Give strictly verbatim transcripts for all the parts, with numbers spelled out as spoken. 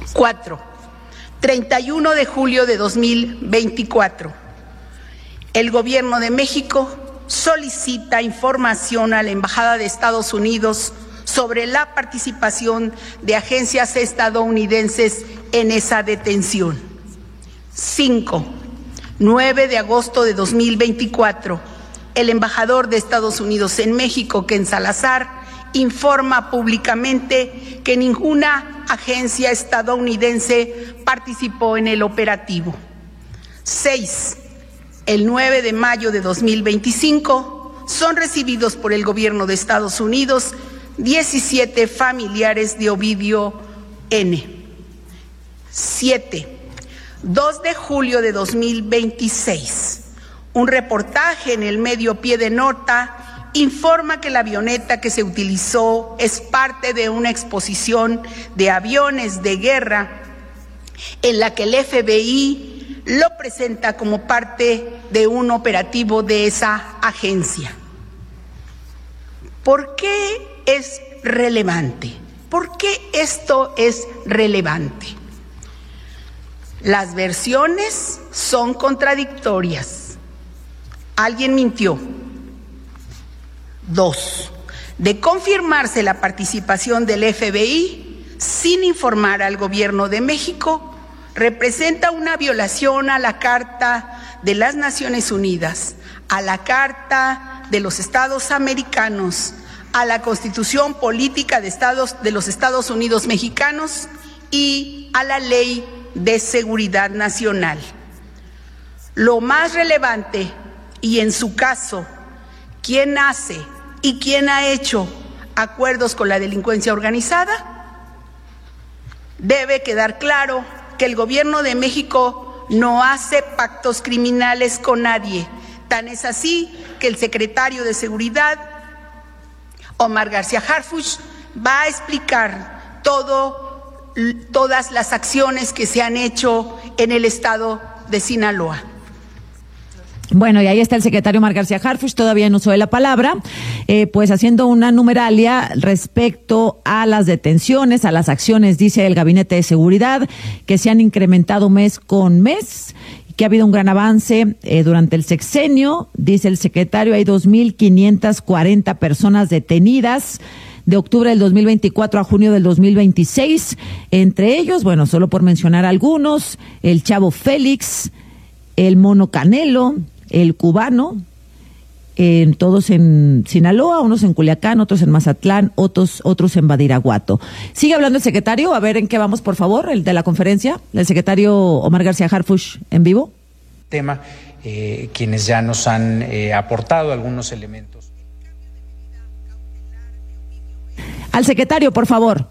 Cuatro, treinta y uno de julio de dos mil veinticuatro. El Gobierno de México solicita información a la Embajada de Estados Unidos sobre la participación de agencias estadounidenses en esa detención. Cinco, nueve de agosto de dos mil veinticuatro. El embajador de Estados Unidos en México, Ken Salazar, informa públicamente que ninguna agencia estadounidense participó en el operativo. Seis, el nueve de mayo de dos mil veinticinco, son recibidos por el Gobierno de Estados Unidos diecisiete familiares de Ovidio N. Siete, dos de julio de dos mil veintiséis. Un reportaje en el medio Pie de Nota informa que la avioneta que se utilizó es parte de una exposición de aviones de guerra en la que el F B I lo presenta como parte de un operativo de esa agencia. ¿Por qué es relevante? ¿Por qué esto es relevante? Las versiones son contradictorias. Alguien mintió. Dos, de confirmarse la participación del F B I sin informar al Gobierno de México, representa una violación a la Carta de las Naciones Unidas, a la Carta de los Estados Americanos, a la Constitución Política de, Estados, de los Estados Unidos Mexicanos y a la Ley de Seguridad Nacional. Lo más relevante, y en su caso, ¿quién hace y quién ha hecho acuerdos con la delincuencia organizada? Debe quedar claro que el Gobierno de México no hace pactos criminales con nadie. Tan es así que el secretario de Seguridad, Omar García Harfuch, va a explicar todo, todas las acciones que se han hecho en el estado de Sinaloa. Bueno, y ahí está el secretario Omar García Harfuch, todavía en uso de la palabra, eh, pues haciendo una numeralia respecto a las detenciones, a las acciones, dice el Gabinete de Seguridad, que se han incrementado mes con mes, que ha habido un gran avance eh, durante el sexenio. Dice el secretario, hay dos mil quinientas cuarenta personas detenidas de octubre del dos mil veinticuatro a junio del dos mil veintiséis. Entre ellos, bueno, solo por mencionar algunos, el Chavo Félix, el Mono Canelo, el Cubano, eh, todos en Sinaloa, unos en Culiacán, otros en Mazatlán, otros otros en Badiraguato. Sigue hablando el secretario, a ver en qué vamos, por favor, el de la conferencia, el secretario Omar García Harfuch en vivo. Tema, eh, quienes ya nos han eh, aportado algunos elementos. Al secretario, por favor.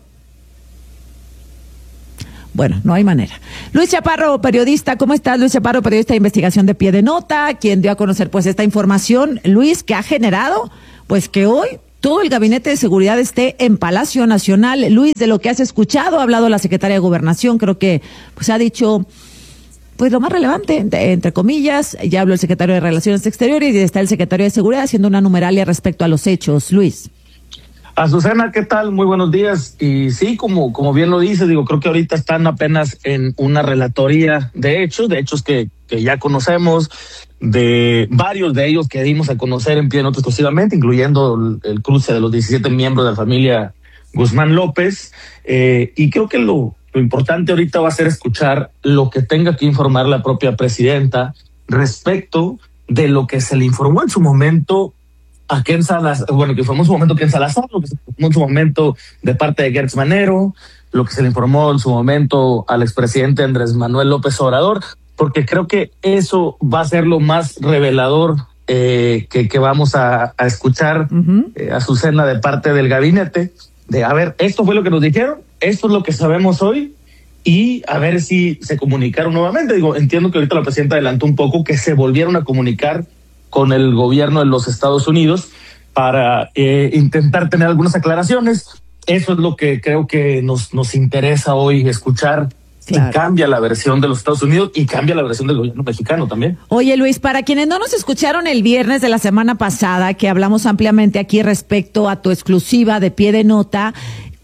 Bueno, no hay manera. Luis Chaparro, periodista, ¿cómo estás? Luis Chaparro, periodista de investigación de Pie de Nota, quien dio a conocer pues esta información, Luis, que ha generado pues que hoy todo el Gabinete de Seguridad esté en Palacio Nacional. Luis, de lo que has escuchado, ha hablado la secretaria de Gobernación, creo que pues ha dicho pues lo más relevante, entre comillas, ya habló el secretario de Relaciones Exteriores y está el secretario de Seguridad haciendo una numeralia respecto a los hechos. Luis. Azucena, ¿qué tal? Muy buenos días. Y sí, como, como bien lo dice, digo, creo que ahorita están apenas en una relatoría de hechos, de hechos que, que ya conocemos, de varios de ellos que dimos a conocer en Pie de Nota exclusivamente, incluyendo el, el cruce de los diecisiete miembros de la familia Guzmán López. Eh, y creo que lo, lo importante ahorita va a ser escuchar lo que tenga que informar la propia presidenta respecto de lo que se le informó en su momento a Ken Salazar, bueno, que informó en su momento Ken Salazar, lo que se informó en su momento de parte de Gertz Manero, lo que se le informó en su momento al expresidente Andrés Manuel López Obrador, porque creo que eso va a ser lo más revelador eh, que, que vamos a, a escuchar, uh-huh. eh, Azucena, de parte del gabinete, de a ver, esto fue lo que nos dijeron, esto es lo que sabemos hoy, y a ver si se comunicaron nuevamente. Digo, entiendo que ahorita la presidenta adelantó un poco que se volvieron a comunicar con el gobierno de los Estados Unidos para eh, intentar tener algunas aclaraciones. Eso es lo que creo que nos, nos interesa hoy escuchar. Claro. Y cambia la versión de los Estados Unidos y cambia la versión del gobierno mexicano también. Oye, Luis, para quienes no nos escucharon el viernes de la semana pasada, que hablamos ampliamente aquí respecto a tu exclusiva de Pie de Nota,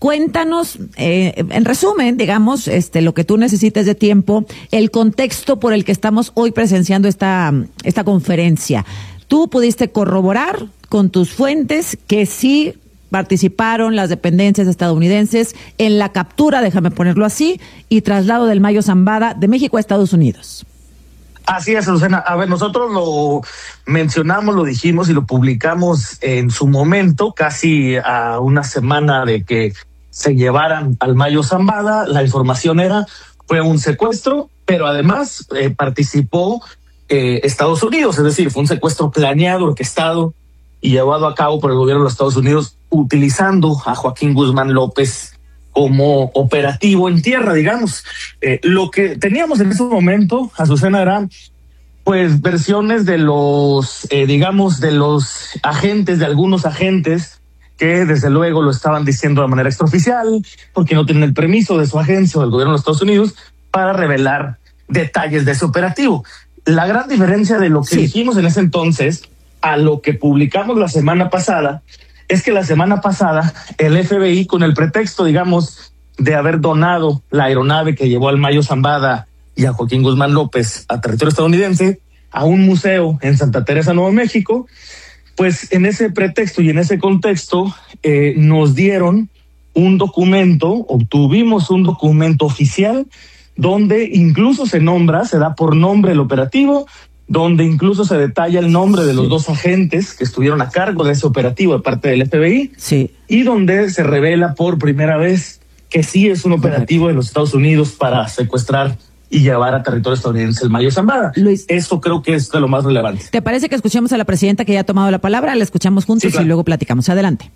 cuéntanos, eh, en resumen, digamos, este, lo que tú necesites de tiempo, el contexto por el que estamos hoy presenciando esta, esta conferencia. Tú pudiste corroborar con tus fuentes que sí participaron las dependencias estadounidenses en la captura, déjame ponerlo así, y traslado del Mayo Zambada de México a Estados Unidos. Así es, Lucena. A ver, nosotros lo mencionamos, lo dijimos y lo publicamos en su momento, casi a una semana de que se llevaran al Mayo Zambada. La información era, fue un secuestro, pero además eh, participó eh, Estados Unidos, es decir, fue un secuestro planeado, orquestado y llevado a cabo por el gobierno de los Estados Unidos, utilizando a Joaquín Guzmán López como operativo en tierra, digamos. Eh, lo que teníamos en ese momento, Azucena, era pues versiones de los, eh, digamos, de los agentes, de algunos agentes que desde luego lo estaban diciendo de manera extraoficial, porque no tienen el permiso de su agencia o del gobierno de los Estados Unidos para revelar detalles de ese operativo. La gran diferencia de lo que sí. dijimos en ese entonces a lo que publicamos la semana pasada es que la semana pasada el F B I, con el pretexto, digamos, de haber donado la aeronave que llevó al Mayo Zambada y a Joaquín Guzmán López a territorio estadounidense, a un museo en Santa Teresa, Nuevo México, pues en ese pretexto y en ese contexto eh, nos dieron un documento, obtuvimos un documento oficial donde incluso se nombra, se da por nombre el operativo, donde incluso se detalla el nombre de los sí. dos agentes que estuvieron a cargo de ese operativo de parte del F B I, sí. y donde se revela por primera vez que sí es un operativo de los Estados Unidos para secuestrar y llevar a territorio estadounidense el Mayo Zambada. Luis, eso creo que es de lo más relevante. ¿Te parece que escuchemos a la presidenta que ya ha tomado la palabra? La escuchamos juntos sí, claro. y luego platicamos. Adelante.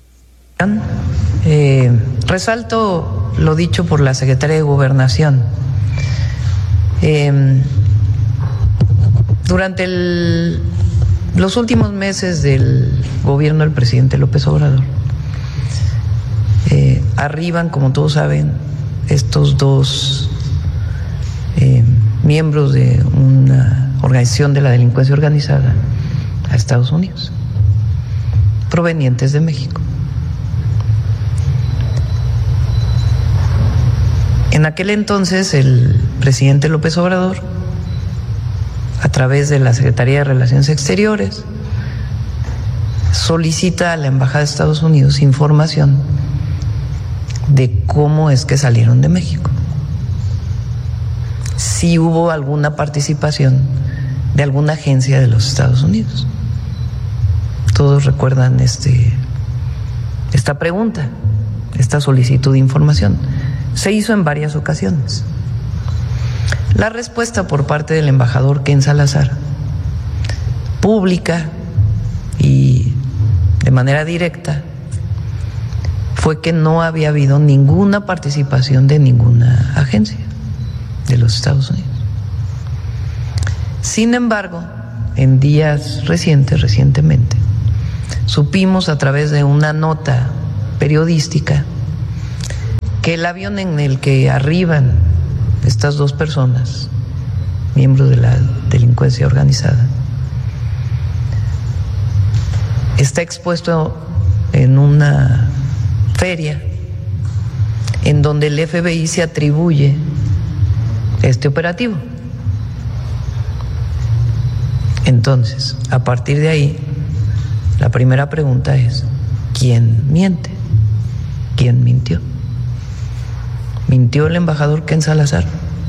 Eh, resalto lo dicho por la secretaria de Gobernación. Eh, Durante el, los últimos meses del gobierno del presidente López Obrador, eh, arriban, como todos saben, estos dos eh, miembros de una organización de la delincuencia organizada a Estados Unidos, provenientes de México. En aquel entonces, el presidente López Obrador, a través de la Secretaría de Relaciones Exteriores, solicita a la Embajada de Estados Unidos información de cómo es que salieron de México. Si hubo alguna participación de alguna agencia de los Estados Unidos. Todos recuerdan este, esta pregunta, esta solicitud de información. Se hizo en varias ocasiones. La respuesta por parte del embajador Ken Salazar, pública y de manera directa, fue que no había habido ninguna participación de ninguna agencia de los Estados Unidos. Sin embargo, en días recientes, recientemente, supimos a través de una nota periodística que el avión en el que arriban estas dos personas, miembros de la delincuencia organizada, está expuesto en una feria en donde el F B I se atribuye este operativo. Entonces, a partir de ahí, la primera pregunta es, ¿quién miente? ¿Quién mintió? ¿Mintió el embajador Ken Salazar?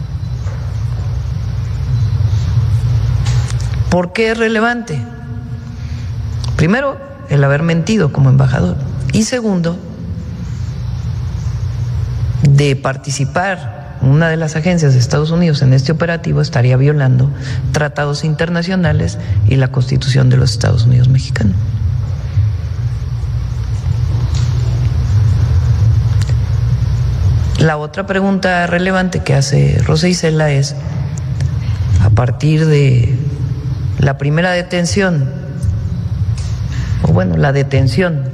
¿Por qué es relevante? Primero, el haber mentido como embajador. Y segundo, de participar una de las agencias de Estados Unidos en este operativo estaría violando tratados internacionales y la Constitución de los Estados Unidos mexicanos. La otra pregunta relevante que hace Rosa Isela es, a partir de la primera detención, o bueno, la detención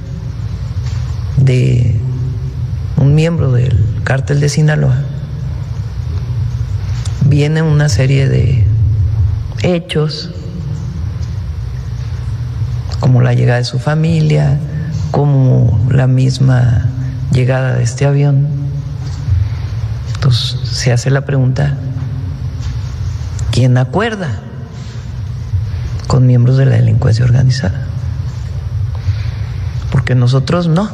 de un miembro del cártel de Sinaloa, viene una serie de hechos, como la llegada de su familia, como la misma llegada de este avión, pues se hace la pregunta, ¿quién acuerda con miembros de la delincuencia organizada? Porque nosotros no.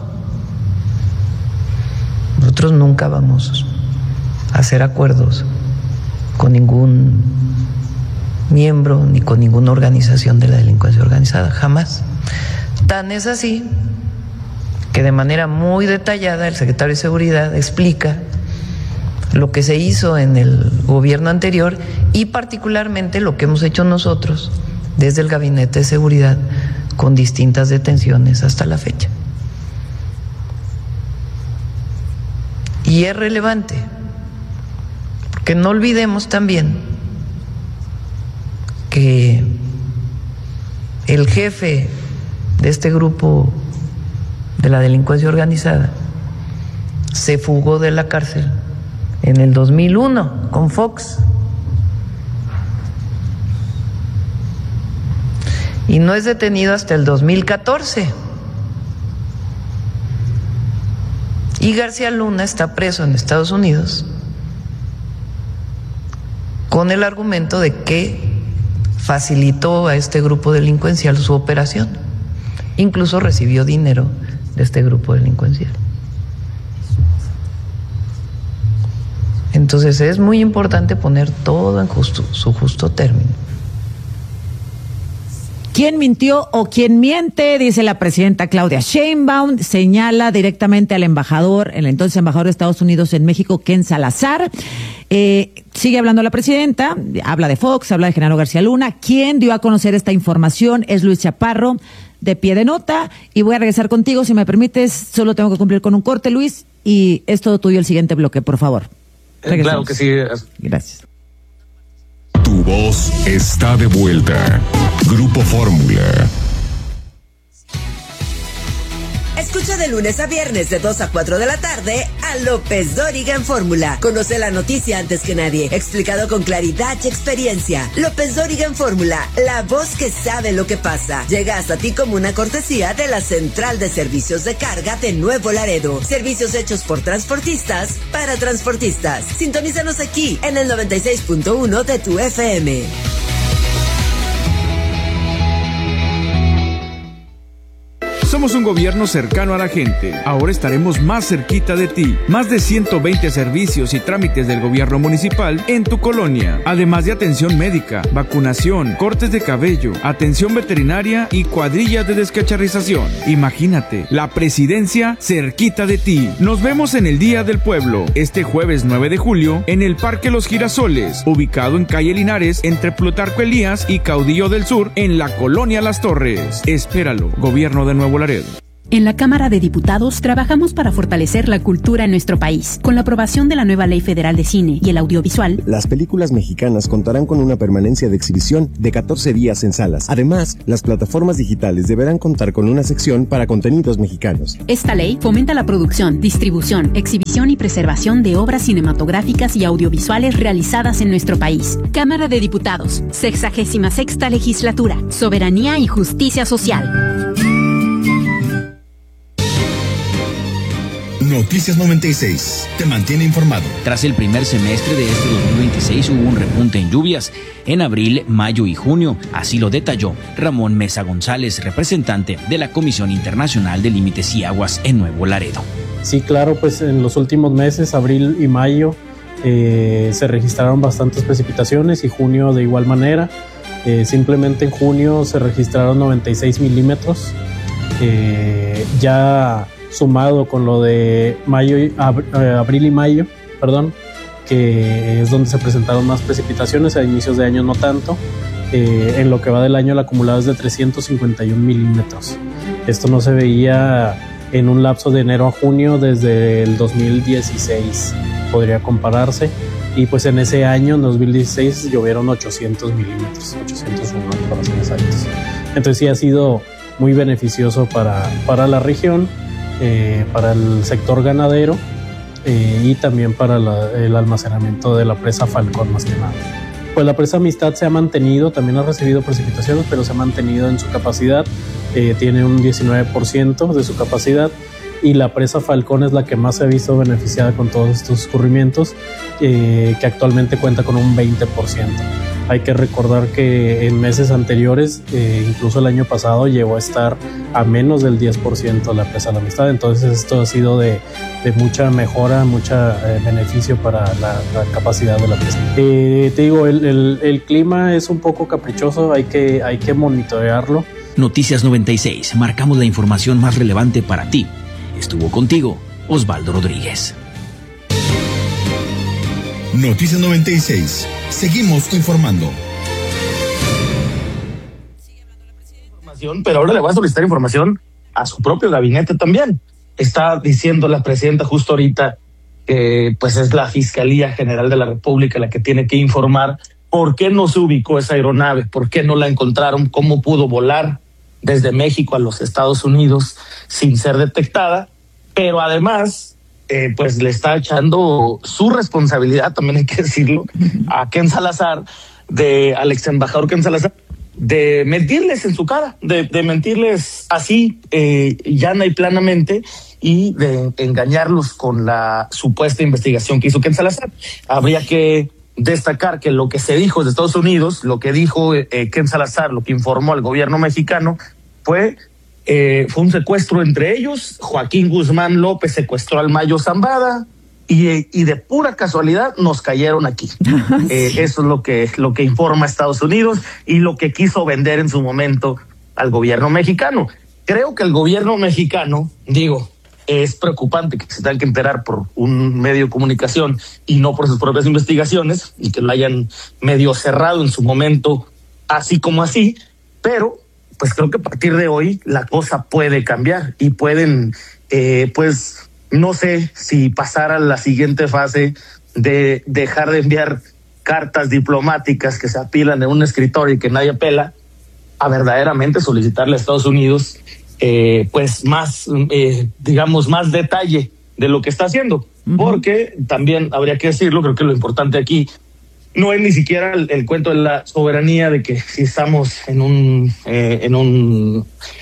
Nosotros nunca vamos a hacer acuerdos con ningún miembro ni con ninguna organización de la delincuencia organizada, jamás. Tan es así que de manera muy detallada el secretario de Seguridad explica lo que se hizo en el gobierno anterior y particularmente lo que hemos hecho nosotros desde el Gabinete de Seguridad con distintas detenciones hasta la fecha. Y es relevante, porque no olvidemos también que el jefe de este grupo de la delincuencia organizada se fugó de la cárcel en el dos mil uno con Fox. Y no es detenido hasta el dos mil catorce. Y García Luna está preso en Estados Unidos con el argumento de que facilitó a este grupo delincuencial su operación. Incluso recibió dinero de este grupo delincuencial. Entonces es muy importante poner todo en justo, su justo término. ¿Quién mintió o quién miente? Dice la presidenta Claudia Sheinbaum, señala directamente al embajador, el entonces embajador de Estados Unidos en México, Ken Salazar. Eh, sigue hablando la presidenta, habla de Fox, habla de Genaro García Luna. ¿Quién dio a conocer esta información? Es Luis Chaparro, de Pie de Nota. Y voy a regresar contigo, si me permites, solo tengo que cumplir con un corte, Luis, y es todo tuyo el siguiente bloque, por favor. Regresamos. Claro que sí. Gracias. Tu voz está de vuelta. Grupo Fórmula. Escucha de lunes a viernes de dos a cuatro de la tarde a López Dóriga en Fórmula. Conoce la noticia antes que nadie, explicado con claridad y experiencia. López Dóriga en Fórmula, la voz que sabe lo que pasa. Llega hasta ti como una cortesía de la Central de Servicios de Carga de Nuevo Laredo. Servicios hechos por transportistas para transportistas. Sintonízanos aquí en el noventa y seis punto uno de tu F M. Somos un gobierno cercano a la gente. Ahora estaremos más cerquita de ti. Más de ciento veinte servicios y trámites del gobierno municipal en tu colonia. Además de atención médica, vacunación, cortes de cabello, atención veterinaria y cuadrillas de descacharrización. Imagínate, la presidencia cerquita de ti. Nos vemos en el Día del Pueblo, este jueves nueve de julio, en el Parque Los Girasoles, ubicado en calle Linares, entre Plutarco Elías y Caudillo del Sur, en la colonia Las Torres. Espéralo, Gobierno de Nuevo Laredo. En la Cámara de Diputados trabajamos para fortalecer la cultura en nuestro país. Con la aprobación de la nueva Ley Federal de Cine y el Audiovisual, las películas mexicanas contarán con una permanencia de exhibición de catorce días en salas. Además, las plataformas digitales deberán contar con una sección para contenidos mexicanos. Esta ley fomenta la producción, distribución, exhibición y preservación de obras cinematográficas y audiovisuales realizadas en nuestro país. Cámara de Diputados, sexagésima sexta legislatura, soberanía y justicia social. Noticias noventa y seis te mantiene informado. Tras el primer semestre de este dos mil veintiséis hubo un repunte en lluvias en abril, mayo y junio. Así lo detalló Ramón Mesa González, representante de la Comisión Internacional de Límites y Aguas en Nuevo Laredo. Sí, claro, pues en los últimos meses, abril y mayo, eh, se registraron bastantes precipitaciones y junio de igual manera. Eh, simplemente en junio se registraron noventa y seis milímetros. Eh, ya sumado con lo de mayo y, ab, eh, abril y mayo, perdón, que es donde se presentaron más precipitaciones, a inicios de año no tanto. Eh, en lo que va del año el acumulado es de trescientos cincuenta y un milímetros. Esto no se veía en un lapso de enero a junio desde el dos mil dieciséis, podría compararse. Y pues en ese año, en dos mil dieciséis, llovieron ochocientos milímetros, ochocientos uno para ser exactos. Entonces sí ha sido muy beneficioso para, para la región. Eh, para el sector ganadero eh, y también para la, el almacenamiento de la presa Falcón, más que nada. Pues la presa Amistad se ha mantenido, también ha recibido precipitaciones, pero se ha mantenido en su capacidad, eh, tiene un diecinueve por ciento de su capacidad y la presa Falcón es la que más se ha visto beneficiada con todos estos escurrimientos, eh, que actualmente cuenta con un veinte por ciento. Hay que recordar que en meses anteriores, eh, incluso el año pasado, llegó a estar a menos del diez por ciento la presa La Amistad. Entonces esto ha sido de, de mucha mejora, mucho eh, beneficio para la, la capacidad de la presa. Eh, te digo, el, el, el clima es un poco caprichoso, hay que, hay que monitorearlo. Noticias noventa y seis, marcamos la información más relevante para ti. Estuvo contigo Osvaldo Rodríguez. Noticias noventa y seis. Seguimos informando. Pero ahora le va a solicitar información a su propio gabinete también. Está diciendo la presidenta justo ahorita que pues es la Fiscalía General de la República la que tiene que informar por qué no se ubicó esa aeronave, por qué no la encontraron, cómo pudo volar desde México a los Estados Unidos sin ser detectada, pero además Eh, pues le está echando su responsabilidad, también hay que decirlo, a Ken Salazar, de al ex embajador Ken Salazar, de mentirles en su cara, de, de mentirles así, eh, llana y planamente, y de engañarlos con la supuesta investigación que hizo Ken Salazar. Habría que destacar que lo que se dijo de Estados Unidos, lo que dijo eh, Ken Salazar, lo que informó al gobierno mexicano, fue Eh, fue un secuestro entre ellos. Joaquín Guzmán López secuestró al Mayo Zambada y, y de pura casualidad nos cayeron aquí. Eh, eso es lo que, lo que informa Estados Unidos y lo que quiso vender en su momento al gobierno mexicano. Creo que el gobierno mexicano, digo, es preocupante que se tengan que enterar por un medio de comunicación y no por sus propias investigaciones y que lo hayan medio cerrado en su momento, así como así, pero pues creo que a partir de hoy la cosa puede cambiar y pueden, eh, pues, no sé si pasar a la siguiente fase de dejar de enviar cartas diplomáticas que se apilan en un escritorio y que nadie apela, a verdaderamente solicitarle a Estados Unidos, eh, pues, más, eh, digamos, más detalle de lo que está haciendo. Uh-huh. Porque también habría que decirlo, creo que lo importante aquí no es ni siquiera el, el cuento de la soberanía, de que si estamos en un eh, en un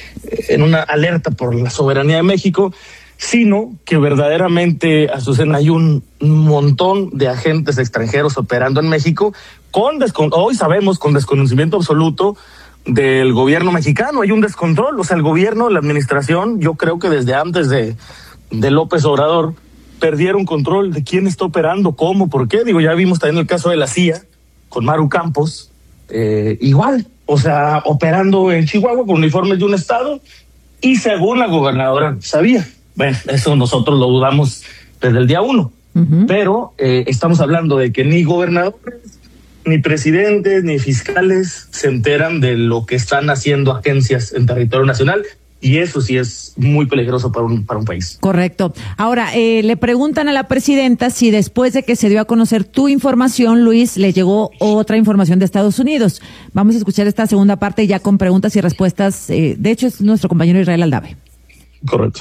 en una alerta por la soberanía de México, sino que verdaderamente, Azucena, hay un montón de agentes extranjeros operando en México con descon- hoy sabemos con desconocimiento absoluto del gobierno mexicano. Hay un descontrol, o sea, el gobierno, la administración, yo creo que desde antes de de López Obrador perdieron control de quién está operando, cómo, por qué. Digo, ya vimos también el caso de la C I A con Maru Campos, eh, igual, o sea, operando en Chihuahua con uniformes de un estado y según la gobernadora sabía. Bueno, eso nosotros lo dudamos desde el día uno, uh-huh. pero eh, estamos hablando de que ni gobernadores, ni presidentes, ni fiscales se enteran de lo que están haciendo agencias en territorio nacional. Y eso sí es muy peligroso para un para un país. Correcto. Ahora, eh, le preguntan a la presidenta si después de que se dio a conocer tu información, Luis, le llegó otra información de Estados Unidos. Vamos a escuchar esta segunda parte ya con preguntas y respuestas. Eh, de hecho, es nuestro compañero Israel Aldave. Correcto.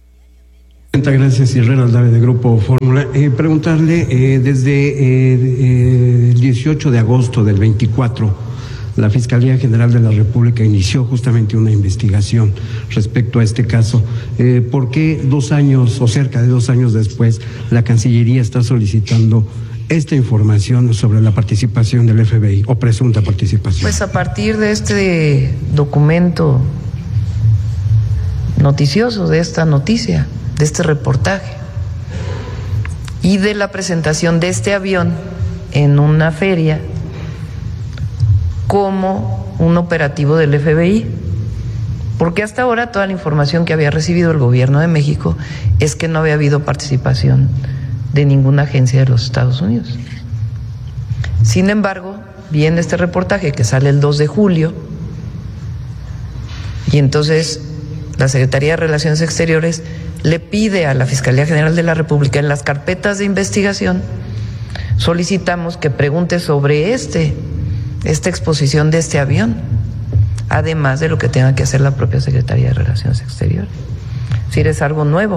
Gracias, Israel Aldave de Grupo Fórmula. Eh, preguntarle, eh, desde eh, eh, el dieciocho de agosto del veinticuatro, la Fiscalía General de la República inició justamente una investigación respecto a este caso. Eh, ¿Por qué dos años o cerca de dos años después la Cancillería está solicitando esta información sobre la participación del F B I o presunta participación? Pues a partir de este documento noticioso, de esta noticia, de este reportaje y de la presentación de este avión en una feria como un operativo del F B I, porque hasta ahora toda la información que había recibido el gobierno de México es que no había habido participación de ninguna agencia de los Estados Unidos. Sin embargo, viene este reportaje que sale el dos de julio y entonces la Secretaría de Relaciones Exteriores le pide a la Fiscalía General de la República en las carpetas de investigación, solicitamos que pregunte sobre este esta exposición de este avión, además de lo que tenga que hacer la propia Secretaría de Relaciones Exteriores. Es decir, es algo nuevo.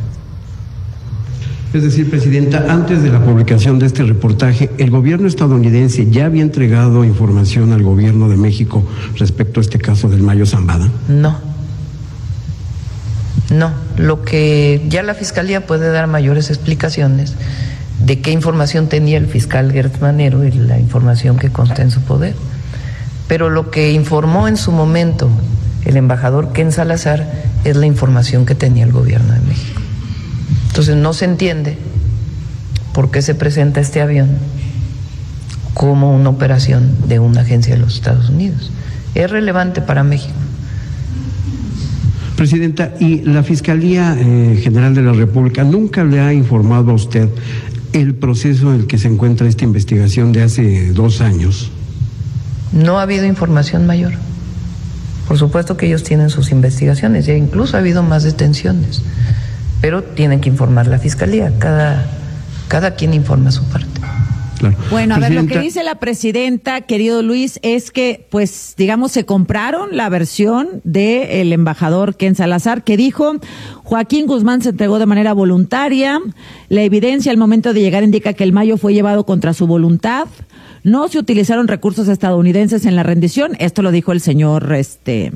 Es decir, Presidenta, antes de la publicación de este reportaje, ¿el gobierno estadounidense ya había entregado información al gobierno de México respecto a este caso del Mayo Zambada? No. No, lo que ya la Fiscalía puede dar mayores explicaciones de qué información tenía el fiscal Gertz Manero y la información que consta en su poder. Pero lo que informó en su momento el embajador Ken Salazar es la información que tenía el gobierno de México. Entonces no se entiende por qué se presenta este avión como una operación de una agencia de los Estados Unidos. Es relevante para México. Presidenta, ¿y la Fiscalía eh, General de la República nunca le ha informado a usted el proceso en el que se encuentra esta investigación de hace dos años? No ha habido información mayor. Por supuesto que ellos tienen sus investigaciones, e incluso ha habido más detenciones, pero tienen que informar la Fiscalía, cada, cada quien informa su parte. Claro. Bueno, a ver, lo que Presidenta. dice la presidenta, querido Luis, es que, pues, digamos, se compraron la versión del embajador Ken Salazar, que dijo: Joaquín Guzmán se entregó de manera voluntaria, la evidencia al momento de llegar indica que el Mayo fue llevado contra su voluntad, no se utilizaron recursos estadounidenses en la rendición, esto lo dijo el señor, este...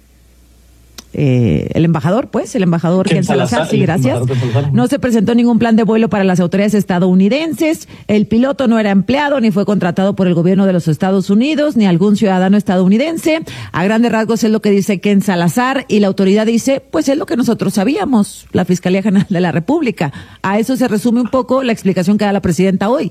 Eh, el embajador, pues, el embajador Ken Salazar, sí, gracias. No se presentó ningún plan de vuelo para las autoridades estadounidenses, el piloto no era empleado ni fue contratado por el gobierno de los Estados Unidos, ni algún ciudadano estadounidense. A grandes rasgos es lo que dice Ken Salazar, y la autoridad dice, pues es lo que nosotros sabíamos, la Fiscalía General de la República. A eso se resume un poco la explicación que da la presidenta hoy.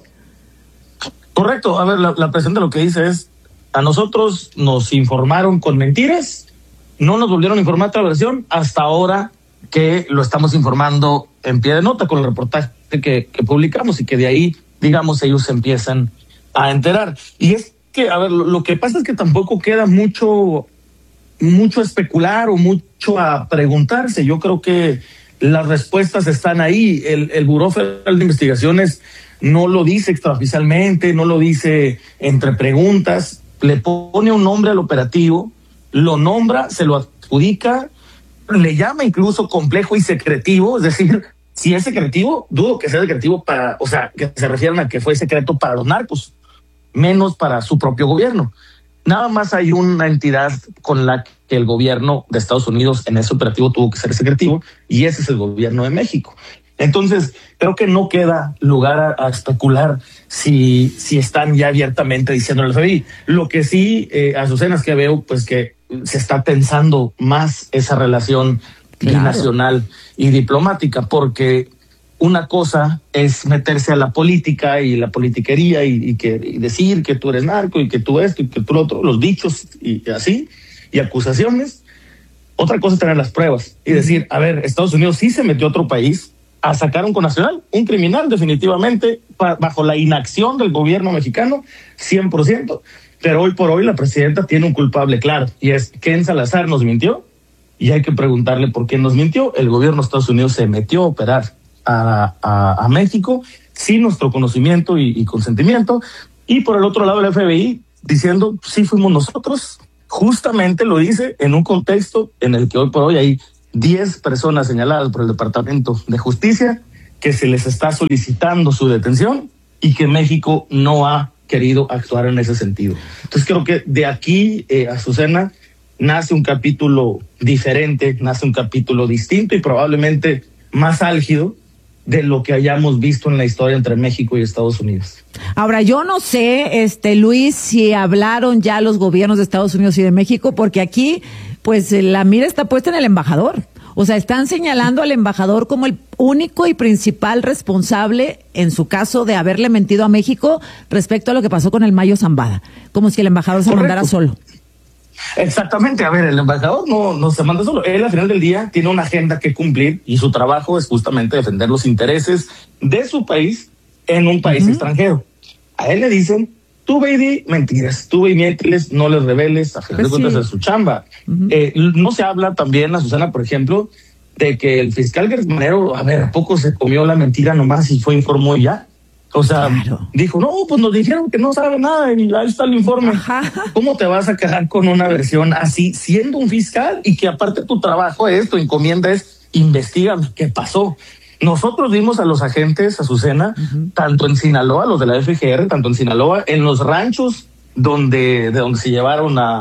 Correcto, a ver, la, la presidenta lo que dice es, a nosotros nos informaron con mentiras, no nos volvieron a informar otra versión hasta ahora que lo estamos informando en pie de nota con el reportaje que, que publicamos, y que de ahí, digamos, ellos se empiezan a enterar. Y es que, a ver, lo, lo que pasa es que tampoco queda mucho, mucho a especular o mucho a preguntarse. Yo creo que las respuestas están ahí. El, el Buró Federal de Investigaciones no lo dice extraoficialmente, no lo dice entre preguntas, le pone un nombre al operativo, lo nombra, se lo adjudica, le llama incluso complejo y secretivo, es decir, si es secretivo, dudo que sea secretivo para, o sea, que se refieran a que fue secreto para los narcos, menos para su propio gobierno. Nada más hay una entidad con la que el gobierno de Estados Unidos en ese operativo tuvo que ser secretivo, y ese es el gobierno de México. Entonces, creo que no queda lugar a, a especular si, si están ya abiertamente diciendo el F B I. Lo que sí, eh, Azucena, es que veo pues que se está tensando más esa relación claro. binacional y diplomática, porque una cosa es meterse a la política y la politiquería y, y, que, y decir que tú eres narco y que tú esto y que tú lo otro, los dichos y así, y acusaciones. Otra cosa es tener las pruebas y decir, a ver, Estados Unidos sí se metió a otro país a sacar un connacional, un criminal definitivamente, pa, bajo la inacción del gobierno mexicano, cien por ciento. Pero hoy por hoy la presidenta tiene un culpable claro, y es Ken Salazar nos mintió, y hay que preguntarle por qué nos mintió. El gobierno de Estados Unidos se metió a operar a, a, a México sin nuestro conocimiento y, y consentimiento, y por el otro lado el F B I diciendo, sí fuimos nosotros. Justamente lo dice en un contexto en el que hoy por hoy hay diez personas señaladas por el Departamento de Justicia que se les está solicitando su detención y que México no ha querido actuar en ese sentido. Entonces creo que de aquí, eh, Azucena, nace un capítulo diferente, nace un capítulo distinto y probablemente más álgido de lo que hayamos visto en la historia entre México y Estados Unidos. Ahora, yo no sé, este Luis, si hablaron ya los gobiernos de Estados Unidos y de México, porque aquí, pues, la mira está puesta en el embajador. O sea, están señalando al embajador como el único y principal responsable, en su caso, de haberle mentido a México respecto a lo que pasó con el Mayo Zambada. Como si el embajador se Correcto. mandara solo. Exactamente, a ver, el embajador no, no se manda solo. Él al final del día tiene una agenda que cumplir y su trabajo es justamente defender los intereses de su país en un país uh-huh. extranjero. A él le dicen, tú ve y di mentiras, tú ve y miénteles, no les reveles, a final pues de cuentas sí. es su chamba. Uh-huh. Eh, no se habla también, Azucena, por ejemplo, de que el fiscal Gertz Manero, a ver, ¿a poco se comió la mentira nomás y fue informó y ya? O sea, claro. dijo, no, pues nos dijeron que no sabe nada y ahí está el informe. Ajá. ¿Cómo te vas a quedar con una versión así, siendo un fiscal y que aparte tu trabajo es, tu encomienda es, investígame qué pasó? Nosotros vimos a los agentes, Azucena, uh-huh. tanto en Sinaloa, los de la F G R, tanto en Sinaloa, en los ranchos donde, de donde se llevaron a,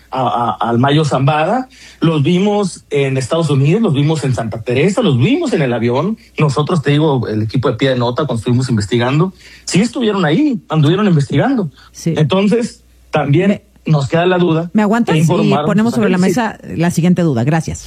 a, a, al Mayo Zambada, los vimos en Estados Unidos, los vimos en Santa Teresa, los vimos en el avión. Nosotros, te digo, el equipo de Pie de Nota, cuando estuvimos investigando, sí estuvieron ahí, anduvieron investigando. Sí. Entonces, también me, nos queda la duda. ¿Me aguantas? Y ponemos sobre la mesa la siguiente duda. Gracias.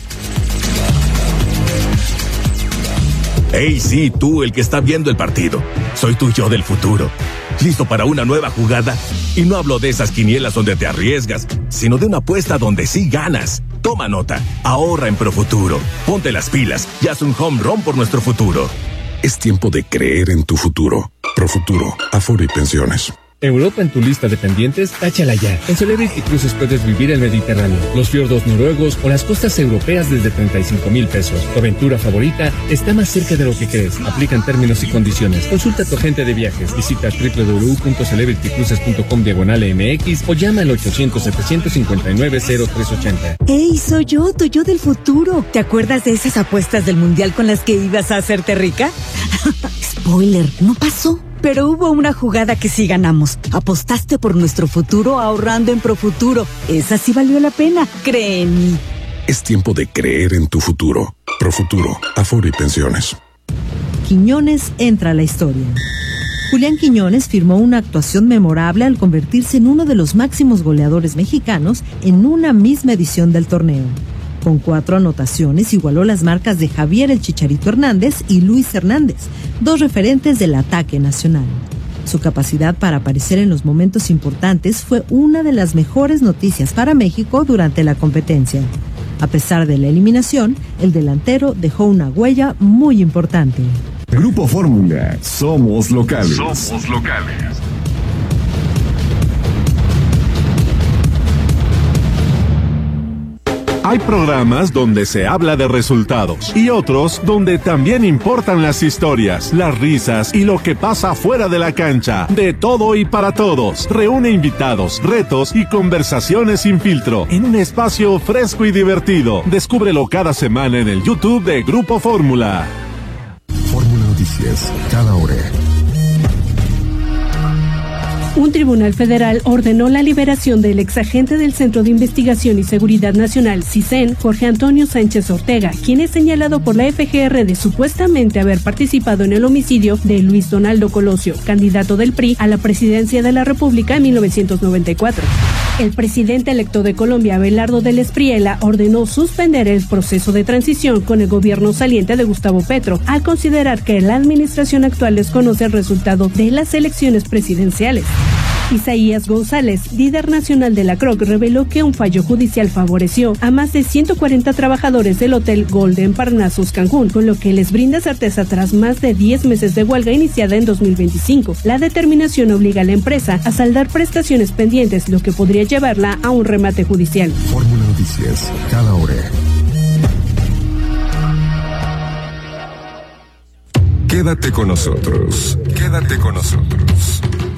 Hey, sí, tú, el que está viendo el partido. Soy tu yo del futuro. ¿Listo para una nueva jugada? Y no hablo de esas quinielas donde te arriesgas, sino de una apuesta donde sí ganas. Toma nota, ahorra en Profuturo. Ponte las pilas y haz un home run por nuestro futuro. Es tiempo de creer en tu futuro. Profuturo, Afore y Pensiones. Europa en tu lista de pendientes, táchala ya. En Celebrity Cruises puedes vivir el Mediterráneo, los fiordos noruegos o las costas europeas desde treinta y cinco mil pesos. Tu aventura favorita está más cerca de lo que crees. Aplican términos y condiciones. Consulta a tu agente de viajes. Visita doble u doble u doble u punto celebrity cruises punto com diagonal M X o llama al ochocientos, setecientos cincuenta y nueve, cero tres ochenta. ¡Ey, soy yo, tu yo del futuro! ¿Te acuerdas de esas apuestas del mundial con las que ibas a hacerte rica? Spoiler, no pasó. Pero hubo una jugada que sí ganamos. Apostaste por nuestro futuro ahorrando en Profuturo. Esa sí valió la pena, cree en mí. Es tiempo de creer en tu futuro. Profuturo, Afore y Pensiones. Quiñones entra a la historia. Julián Quiñones firmó una actuación memorable al convertirse en uno de los máximos goleadores mexicanos en una misma edición del torneo. Con cuatro anotaciones igualó las marcas de Javier el Chicharito Hernández y Luis Hernández, dos referentes del ataque nacional. Su capacidad para aparecer en los momentos importantes fue una de las mejores noticias para México durante la competencia. A pesar de la eliminación, el delantero dejó una huella muy importante. Grupo Fórmula, somos locales. Somos locales. Hay programas donde se habla de resultados y otros donde también importan las historias, las risas y lo que pasa fuera de la cancha. De todo y para todos. Reúne invitados, retos y conversaciones sin filtro en un espacio fresco y divertido. Descúbrelo cada semana en el YouTube de Grupo Fórmula. Fórmula Noticias, cada hora. Un tribunal federal ordenó la liberación del exagente del Centro de Investigación y Seguridad Nacional, CISEN, Jorge Antonio Sánchez Ortega, quien es señalado por la F G R de supuestamente haber participado en el homicidio de Luis Donaldo Colosio, candidato del P R I a la presidencia de la República en mil novecientos noventa y cuatro. El presidente electo de Colombia, Abelardo del Espriella, ordenó suspender el proceso de transición con el gobierno saliente de Gustavo Petro, al considerar que la administración actual desconoce el resultado de las elecciones presidenciales. Isaías González, líder nacional de la C R O C, reveló que un fallo judicial favoreció a más de ciento cuarenta trabajadores del Hotel Golden Parnassus Cancún, con lo que les brinda certeza tras más de diez meses de huelga iniciada en dos mil veinticinco. La determinación obliga a la empresa a saldar prestaciones pendientes, lo que podría llevarla a un remate judicial. Fórmula Noticias, cada hora. Quédate con nosotros. Quédate con nosotros.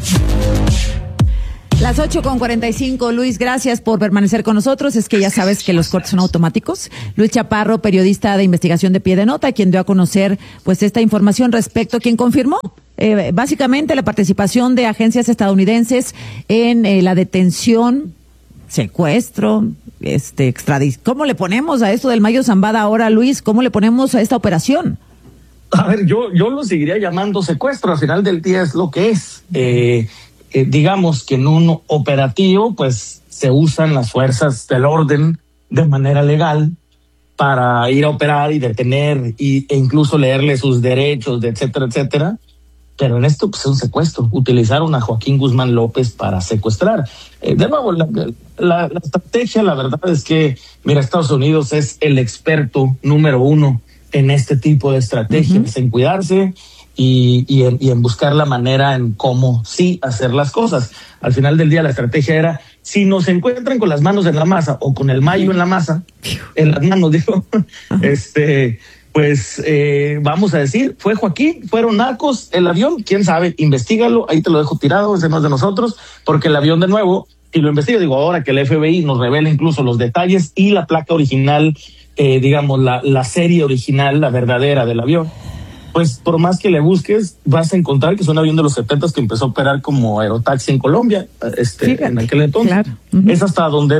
Las ocho con cuarenta y cinco, Luis, gracias por permanecer con nosotros. Es que ya sabes que los cortes son automáticos. Luis Chaparro, periodista de investigación de Pie de Nota, quien dio a conocer pues esta información respecto, quien confirmó eh, básicamente la participación de agencias estadounidenses en eh, la detención, secuestro, este extradición. ¿Cómo le ponemos a esto del Mayo Zambada ahora, Luis? ¿Cómo le ponemos a esta operación? A ver, yo, yo lo seguiría llamando secuestro. Al final del día es lo que es. Eh, Eh, digamos que en un operativo pues se usan las fuerzas del orden de manera legal para ir a operar y detener y, e incluso leerle sus derechos, de etcétera, etcétera. Pero en esto pues es un secuestro. Utilizaron a Joaquín Guzmán López para secuestrar. Eh, de nuevo, la, la, la estrategia, la verdad es que, mira, Estados Unidos es el experto número uno en este tipo de estrategias, uh-huh. en cuidarse Y, y, en, y en buscar la manera en cómo sí hacer las cosas. Al final del día la estrategia era, si nos encuentran con las manos en la masa o con el mayo en la masa, en las manos, digo, este, pues eh, vamos a decir, fue Joaquín, fueron narcos, el avión, quién sabe, investígalo, ahí te lo dejo tirado, ese no es de nosotros, porque el avión de nuevo, y lo investigo, digo, ahora que el F B I nos revela incluso los detalles y la placa original, eh, digamos, la, la serie original, la verdadera del avión, pues por más que le busques, vas a encontrar que es un avión de los setentas que empezó a operar como aerotaxi en Colombia, este, Fíjate, en aquel entonces. Claro. Uh-huh. Es hasta donde da.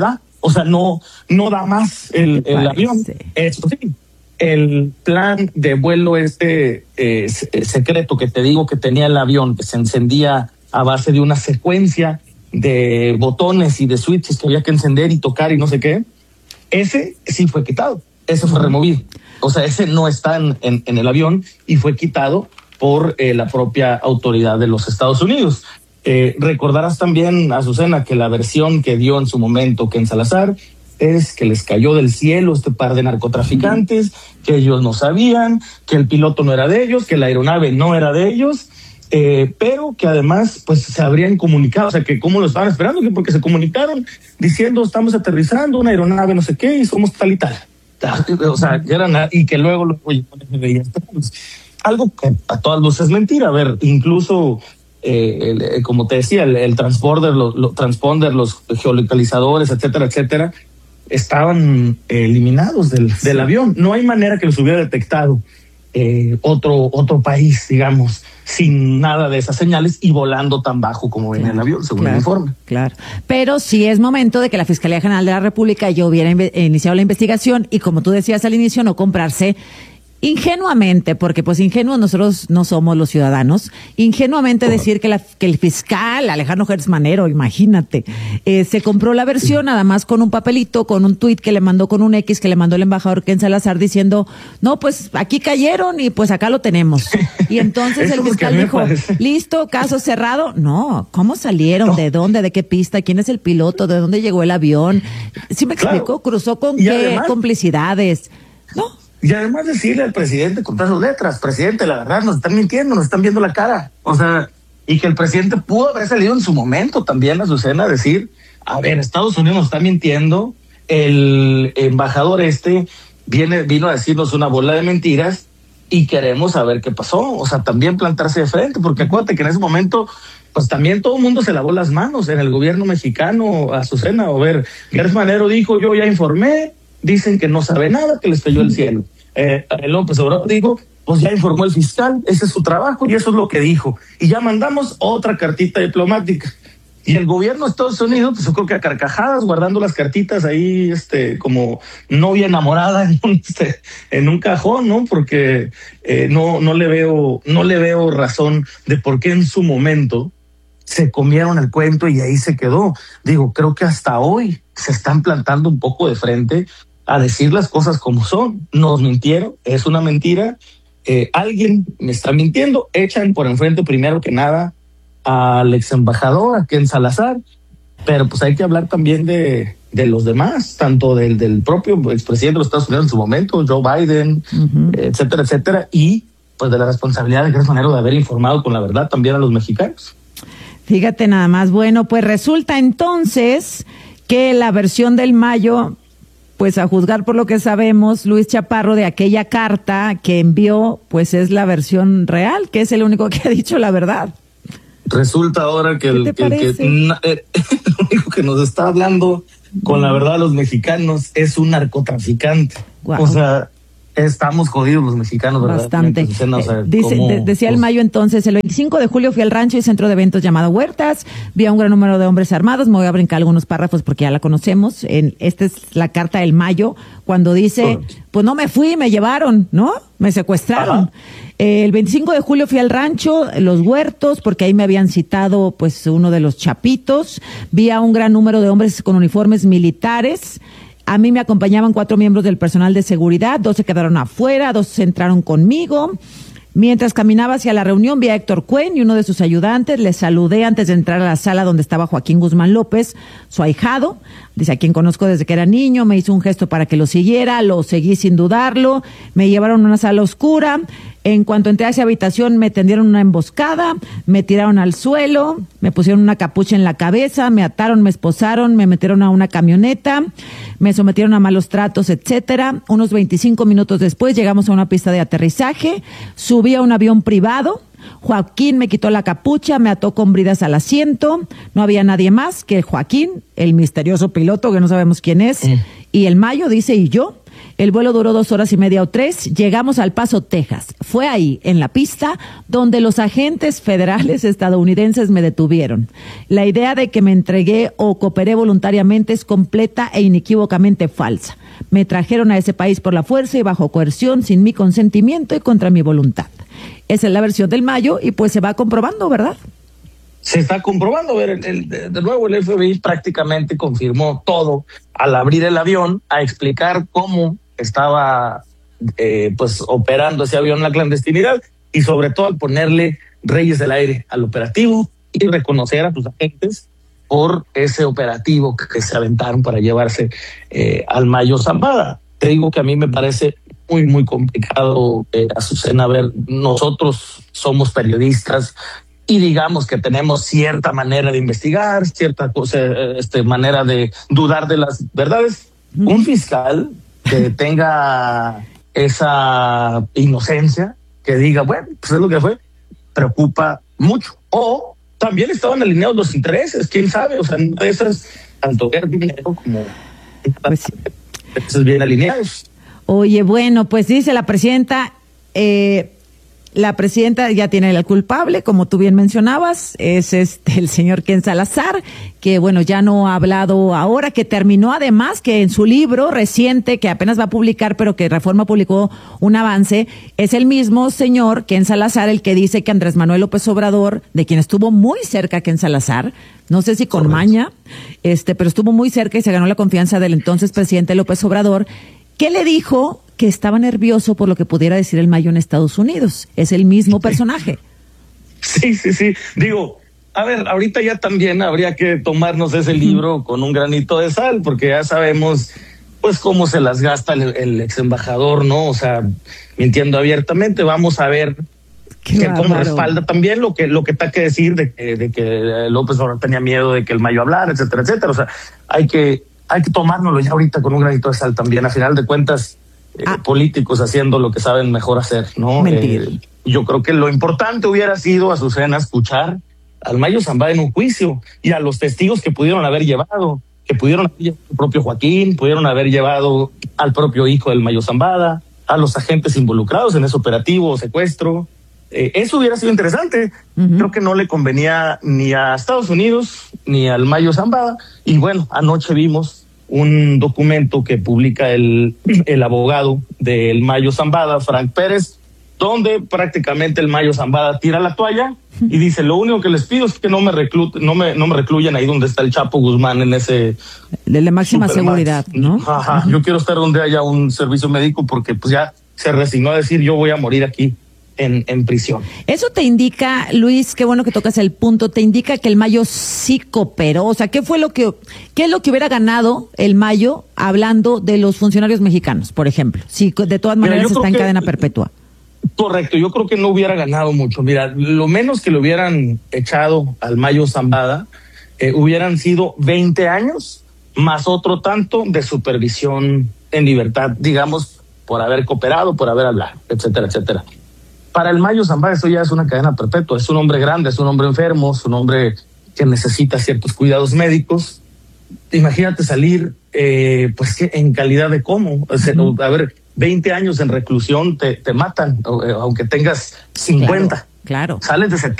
O sea, no, no da más el, el avión. Eso sí, el plan de vuelo este eh, secreto que te digo que tenía el avión, que se encendía a base de una secuencia de botones y de switches que había que encender y tocar y no sé qué, ese sí fue quitado, ese fue removido. O sea, ese no está en, en, en el avión y fue quitado por eh, la propia autoridad de los Estados Unidos. Eh, recordarás también, Azucena, que la versión que dio en su momento Ken Salazar es que les cayó del cielo este par de narcotraficantes, que ellos no sabían, que el piloto no era de ellos, que la aeronave no era de ellos, eh, pero que además pues se habrían comunicado, o sea, que cómo lo estaban esperando, que porque se comunicaron diciendo estamos aterrizando una aeronave no sé qué y somos tal y tal. O sea, que eran, y que luego lo oye, algo que a todas luces es mentira. A ver, incluso eh, el, como te decía, el, el transponder, los, los transponder, los geolocalizadores, etcétera, etcétera, estaban eh, eliminados del, sí. del avión. No hay manera que los hubiera detectado eh, otro otro país, digamos, sin nada de esas señales y volando tan bajo como venía claro, el avión, según claro, el informe. Claro, pero sí es momento de que la Fiscalía General de la República ya hubiera iniciado la investigación y, como tú decías al inicio, no comprarse ingenuamente, porque pues ingenuos nosotros no somos los ciudadanos, ingenuamente decir que, la, que el fiscal Alejandro Gertz Manero, imagínate, eh, se compró la versión nada más con un papelito, con un tuit que le mandó, con un X que le mandó el embajador Ken Salazar diciendo, no, pues aquí cayeron y pues acá lo tenemos. Y entonces el fiscal dijo, listo, caso cerrado. No, ¿cómo salieron? No. ¿De dónde? ¿De qué pista? ¿Quién es el piloto? ¿De dónde llegó el avión? ¿Sí me explico? Claro. ¿Cruzó con y qué además, complicidades? No. Y además decirle al presidente con todas sus letras, presidente, la verdad, nos están mintiendo, nos están viendo la cara. O sea, y que el presidente pudo haber salido en su momento también, Azucena, a decir, a ver, Estados Unidos nos está mintiendo, el embajador este viene, vino a decirnos una bola de mentiras y queremos saber qué pasó. O sea, también plantarse de frente, porque acuérdate que en ese momento, pues también todo el mundo se lavó las manos en el gobierno mexicano, Azucena. A ver, Gertz Manero dijo, yo ya informé, dicen que no sabe nada, que les cayó el cielo. Eh, López Obrador dijo, pues ya informó el fiscal, ese es su trabajo y eso es lo que dijo. Y ya mandamos otra cartita diplomática. Y el gobierno de Estados Unidos, pues yo creo que a carcajadas, guardando las cartitas ahí, este, como novia enamorada en un, este, en un cajón, ¿no? Porque eh, no, no le veo, no le veo razón de por qué en su momento se comieron el cuento y ahí se quedó. Digo, creo que hasta hoy se están plantando un poco de frente a decir las cosas como son. Nos mintieron, es una mentira, eh, alguien me está mintiendo, echan por enfrente primero que nada al ex embajador, a Ken Salazar, pero pues hay que hablar también de, de los demás, tanto del, del propio expresidente de los Estados Unidos en su momento, Joe Biden, uh-huh. etcétera, etcétera, y pues de la responsabilidad de Gertz Manero de haber informado con la verdad también a los mexicanos. Fíjate nada más, bueno, pues resulta entonces que la versión del Mayo, pues a juzgar por lo que sabemos, Luis Chaparro, de aquella carta que envió, pues es la versión real, que es el único que ha dicho la verdad. Resulta ahora que el, que, el que eh, lo único que nos está hablando con la verdad a los mexicanos es un narcotraficante. Wow. O sea, estamos jodidos los mexicanos, ¿verdad? Bastante. O sea, Dice, ¿cómo, de, decía pues, el Mayo entonces, el veinticinco de julio fui al rancho y centro de eventos llamado Huertas, vi a un gran número de hombres armados, me voy a brincar algunos párrafos porque ya la conocemos. En, esta es la carta del Mayo, cuando dice, pues no me fui, me llevaron, ¿no? Me secuestraron. Eh, el veinticinco de julio fui al rancho, Los Huertos, porque ahí me habían citado pues uno de los chapitos, vi a un gran número de hombres con uniformes militares. A mí me acompañaban cuatro miembros del personal de seguridad, dos se quedaron afuera, dos entraron conmigo. Mientras caminaba hacia la reunión, vi a Héctor Cuen y uno de sus ayudantes. Les saludé antes de entrar a la sala donde estaba Joaquín Guzmán López, su ahijado. Dice, a quien conozco desde que era niño, me hizo un gesto para que lo siguiera, lo seguí sin dudarlo. Me llevaron a una sala oscura. En cuanto entré a esa habitación, me tendieron una emboscada, me tiraron al suelo, me pusieron una capucha en la cabeza, me ataron, me esposaron, me metieron a una camioneta, me sometieron a malos tratos, etcétera. Unos veinticinco minutos después llegamos a una pista de aterrizaje, subí a un avión privado, Joaquín me quitó la capucha, me ató con bridas al asiento, no había nadie más que Joaquín, el misterioso piloto que no sabemos quién es, mm. Y el Mayo dice, ¿y yo? El vuelo duró dos horas y media o tres. Llegamos al Paso, Texas. Fue ahí, en la pista, donde los agentes federales estadounidenses me detuvieron. La idea de que me entregué o cooperé voluntariamente es completa e inequívocamente falsa. Me trajeron a ese país por la fuerza y bajo coerción, sin mi consentimiento y contra mi voluntad. Esa es la versión del Mayo y pues se va comprobando, ¿verdad? Se está comprobando. A ver, el, el, de nuevo el F B I prácticamente confirmó todo al abrir el avión, a explicar cómo estaba eh, pues operando ese avión en la clandestinidad y sobre todo al ponerle reyes del aire al operativo y reconocer a sus agentes por ese operativo que se aventaron para llevarse eh, al Mayo Zambada. Te digo que a mí me parece muy, muy complicado, eh, Azucena. A ver, nosotros somos periodistas y digamos que tenemos cierta manera de investigar, cierta cosa, este, manera de dudar de las verdades. Un fiscal que tenga esa inocencia, que diga, bueno, pues es lo que fue, preocupa mucho. O también estaban alineados los intereses, quién sabe, o sea, esas, tanto ver dinero como pues sí. Esos bien alineados. Oye, bueno, pues dice la presidenta, eh, la presidenta ya tiene el culpable, como tú bien mencionabas, es este el señor Ken Salazar, que bueno, ya no ha hablado ahora, que terminó además, que en su libro reciente, que apenas va a publicar, pero que Reforma publicó un avance, es el mismo señor Ken Salazar el que dice que Andrés Manuel López Obrador, de quien estuvo muy cerca Ken Salazar, no sé si con Correcto. maña, este, pero estuvo muy cerca y se ganó la confianza del entonces presidente López Obrador, que le dijo que estaba nervioso por lo que pudiera decir el Mayo en Estados Unidos. Es el mismo personaje. Sí, sí, sí. Digo, a ver, ahorita ya también habría que tomarnos ese libro con un granito de sal, porque ya sabemos pues cómo se las gasta el, el ex embajador, ¿no? O sea, mintiendo abiertamente. Vamos a ver Qué que cómo respalda también lo que lo que está que decir de que, de que López Obrador tenía miedo de que el Mayo hablara, etcétera, etcétera. O sea, hay que hay que tomárnoslo ya ahorita con un granito de sal también. A final de cuentas, eh, ah. políticos haciendo lo que saben mejor hacer, ¿no? Eh, yo creo que lo importante hubiera sido, Azucena, escuchar al Mayo Zambada en un juicio y a los testigos que pudieron haber llevado, que pudieron haber llevado al propio Joaquín, pudieron haber llevado al propio hijo del Mayo Zambada, a los agentes involucrados en ese operativo o secuestro. Eh, eso hubiera sido interesante. Uh-huh. Creo que no le convenía ni a Estados Unidos ni al Mayo Zambada. Y bueno, anoche vimos un documento que publica el, el abogado del Mayo Zambada, Frank Pérez, donde prácticamente el Mayo Zambada tira la toalla y dice, lo único que les pido es que no me recluten, no me, no me recluyan ahí donde está el Chapo Guzmán, en ese de la máxima Supermax. Seguridad, ¿no? Ajá, uh-huh. Yo quiero estar donde haya un servicio médico porque pues ya se resignó a decir, yo voy a morir aquí en, en prisión. Eso te indica, Luis, qué bueno que tocas el punto, te indica que el Mayo sí cooperó. O sea, ¿qué fue lo que, qué es lo que hubiera ganado el Mayo hablando de los funcionarios mexicanos, por ejemplo? Si de todas maneras está en que, cadena perpetua. Correcto, yo creo que no hubiera ganado mucho. Mira, lo menos que le hubieran echado al Mayo Zambada eh, hubieran sido veinte años más otro tanto de supervisión en libertad, digamos, por haber cooperado, por haber hablado, etcétera, etcétera. Para el Mayo Zambada eso ya es una cadena perpetua. Es un hombre grande, es un hombre enfermo, es un hombre que necesita ciertos cuidados médicos. Imagínate salir, eh, pues, que en calidad de cómo. O sea, uh-huh. A ver, veinte años en reclusión te, te matan, aunque tengas cincuenta. Claro, claro. Sales de setenta.